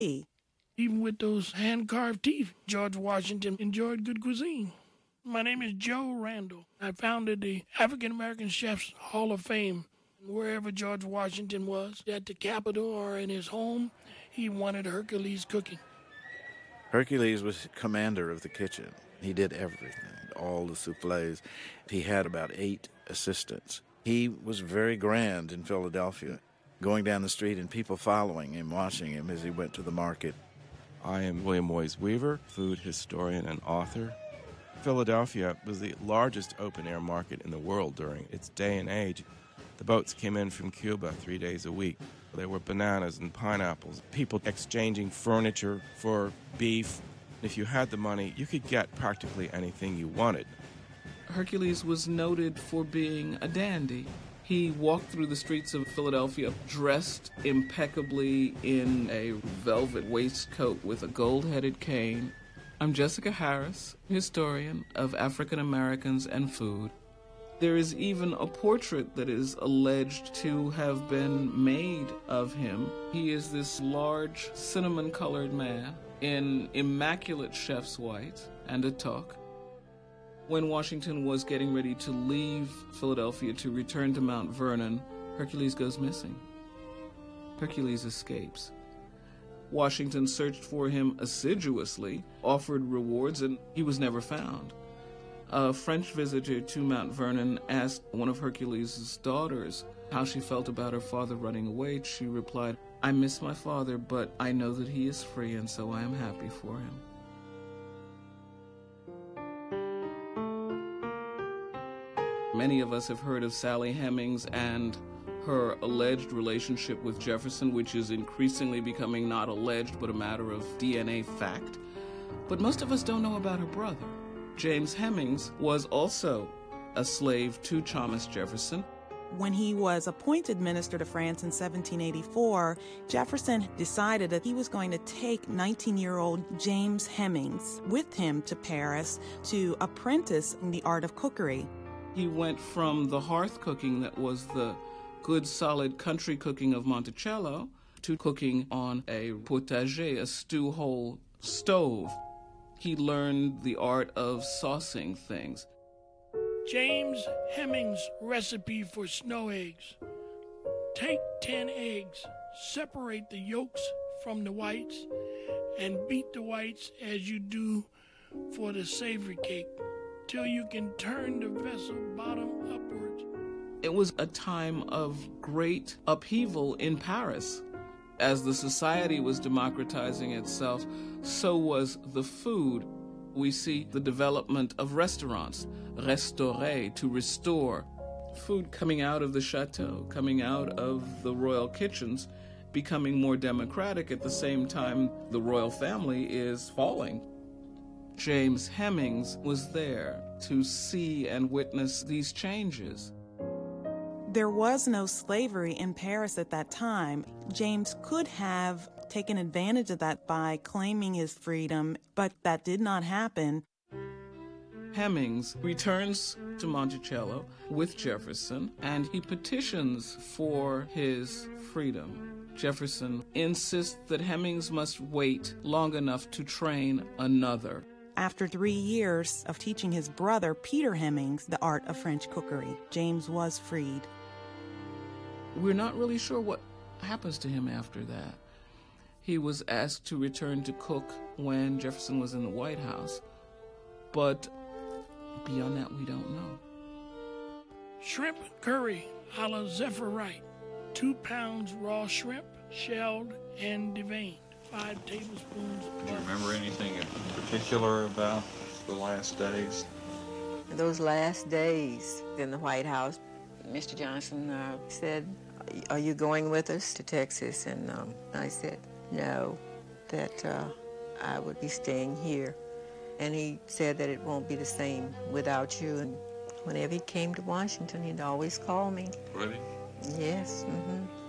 Even with those hand-carved teeth, George Washington enjoyed good cuisine. My name is Joe Randall. I founded the African American Chefs Hall of Fame. Wherever George Washington was, at the Capitol or in his home, he wanted Hercules cooking. Hercules was commander of the kitchen. He did everything, all the souffles. He had about 8 assistants. He was very grand in Philadelphia, going down the street and people following him, watching him as he went to the market. I am William Moyes Weaver, food historian and author. Philadelphia was the largest open-air market in the world during its day and age. The boats came in from Cuba 3 days a week. There were bananas and pineapples, people exchanging furniture for beef. If you had the money, you could get practically anything you wanted. Hercules was noted for being a dandy. He walked through the streets of Philadelphia dressed impeccably in a velvet waistcoat with a gold-headed cane. I'm Jessica Harris, historian of African Americans and food. There is even a portrait that is alleged to have been made of him. He is this large, cinnamon-colored man in immaculate chef's white and a toque. When Washington was getting ready to leave Philadelphia to return to Mount Vernon, Hercules goes missing. Hercules escapes. Washington searched for him assiduously, offered rewards, and he was never found. A French visitor to Mount Vernon asked one of Hercules' daughters how she felt about her father running away. She replied, "I miss my father, but I know that he is free, and so I am happy for him." Many of us have heard of Sally Hemings and her alleged relationship with Jefferson, which is increasingly becoming not alleged, but a matter of DNA fact. But most of us don't know about her brother. James Hemings was also a slave to Thomas Jefferson. When he was appointed minister to France in 1784, Jefferson decided that he was going to take 19-year-old James Hemings with him to Paris to apprentice in the art of cookery. He went from the hearth cooking that was the good, solid country cooking of Monticello to cooking on a potager, a stew-hole stove. He learned the art of saucing things. James Hemings' recipe for snow eggs. Take 10 eggs, separate the yolks from the whites, and beat the whites as you do for the savory cake, till you can turn the vessel bottom upwards. It was a time of great upheaval in Paris. As the society was democratizing itself, so was the food. We see the development of restaurants, restaurer, to restore. Food coming out of the chateau, coming out of the royal kitchens, becoming more democratic at the same time the royal family is falling. James Hemings was there to see and witness these changes. There was no slavery in Paris at that time. James could have taken advantage of that by claiming his freedom, but that did not happen. Hemings returns to Monticello with Jefferson, and he petitions for his freedom. Jefferson insists that Hemings must wait long enough to train another. After 3 years of teaching his brother, Peter Hemings, the art of French cookery, James was freed. We're not really sure what happens to him after that. He was asked to return to cook when Jefferson was in the White House, but beyond that, we don't know. Shrimp curry a la Zephyr Wright. 2 pounds raw shrimp, shelled and deveined. 5 tablespoons. Do you remember anything in particular about the last days? Those last days in the White House, Mr. Johnson said, "Are you going with us to Texas?" And I said, "No, that I would be staying here." And he said that it won't be the same without you. And whenever he came to Washington, he'd always call me. Really? Yes. Mm-hmm.